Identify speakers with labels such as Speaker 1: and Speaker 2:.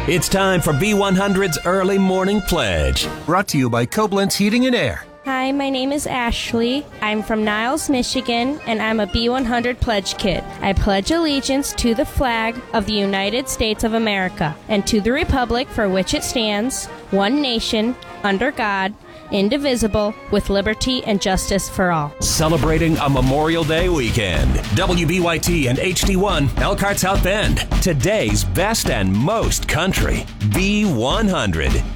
Speaker 1: It's time for B100's Early Morning Pledge.
Speaker 2: Brought to you by Koblenz Heating and Air.
Speaker 3: Hi, my name is Ashley. I'm from Niles, Michigan, and I'm a B100 Pledge Kid. I pledge allegiance to the flag of the United States of America and to the republic for which it stands, one nation, under God, indivisible, with liberty and justice for all.
Speaker 1: Celebrating a Memorial Day weekend. WBYT and HD1, Elkhart South Bend. Today's best and most country. B100.